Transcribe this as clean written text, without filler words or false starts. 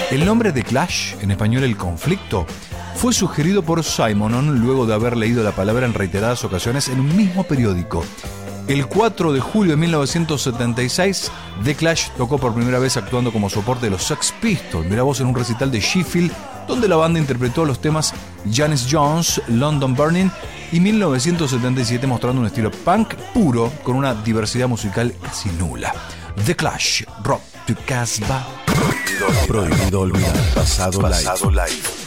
El nombre The Clash, en español El Conflicto, fue sugerido por Simonon luego de haber leído la palabra en reiteradas ocasiones en un mismo periódico. El 4 de julio de 1976, The Clash tocó por primera vez actuando como soporte de los Sex Pistols. Mirá vos, en un recital de Sheffield, donde la banda interpretó los temas Janis Jones, London Burning y 1977, mostrando un estilo punk puro con una diversidad musical casi nula. The Clash, Rock to Casbah. Prohibido olvidar. Pasado live.